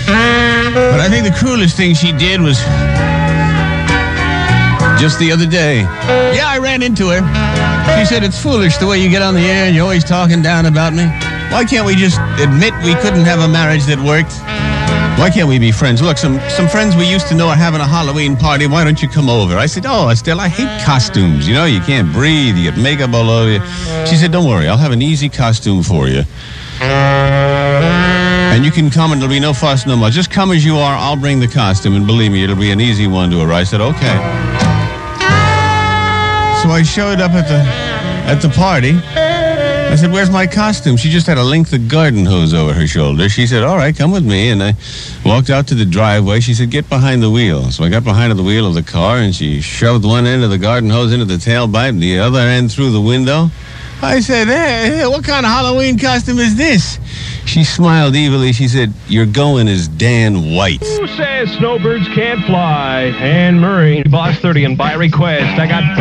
But I think the cruelest thing she did was just the other day. Yeah, I ran into her. She said, it's foolish the way you get on the air and you're always talking down about me. Why can't we just admit we couldn't have a marriage that worked? Why can't we be friends? Look, some friends we used to know are having a Halloween party. Why don't you come over? I said, oh, Estelle, I hate costumes. You know, you can't breathe. You get makeup all over you. She said, don't worry. I'll have an easy costume for you. And you can come and there'll be no fuss, no much. Just come as you are. I'll bring the costume. And believe me, it'll be an easy one to her. I said, okay. So I showed up at the party. I said, where's my costume? She just had a length of garden hose over her shoulder. She said, all right, come with me. And I walked out to the driveway. She said, get behind the wheel. So I got behind the wheel of the car, and she shoved one end of the garden hose into the tailpipe and the other end through the window. I said, hey, what kind of Halloween costume is this? She smiled evilly. She said, you're going as Dan White. Who says snowbirds can't fly? Anne Murray, Boss 30, and by request, I got